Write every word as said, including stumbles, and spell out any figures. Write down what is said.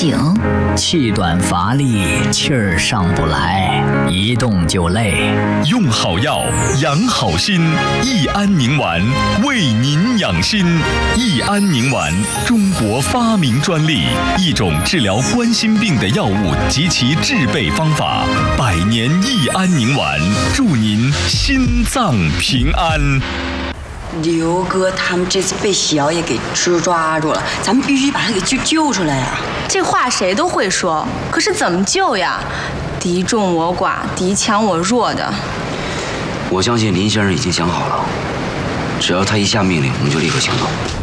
醒。 气短乏力，气儿上不来，一动就累。 用好药，养好心，益安宁丸为您养心。益安宁丸，中国发明专利，一种治疗冠心病的药物及其制备方法。百年益安宁丸，祝您心脏平安。 刘哥他们这次被小野给吃抓住了，咱们必须把他给救救出来呀！ 这话谁都会说，可是怎么救呀？敌众我寡，敌强我弱的。 我相信林先生已经想好了，只要他一下命令，我们就立刻行动。